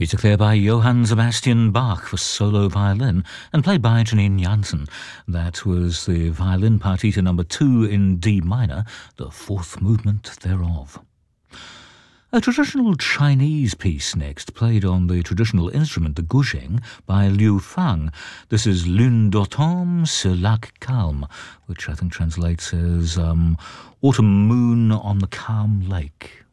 Music there by Johann Sebastian Bach for solo violin and played by Janine Jansen. That was the violin partita number 2 in D minor, the fourth movement thereof. A traditional Chinese piece next, played on the traditional instrument, the guzheng, by Liu Fang. This is Lune d'automne sur lac calme, which I think translates as Autumn Moon on the Calm Lake.